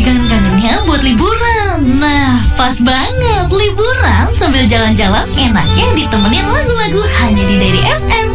kangen-kangennya buat liburan. Nah, pas banget liburan sambil jalan-jalan enaknya ditemenin lagu-lagu hanya di Diary FM.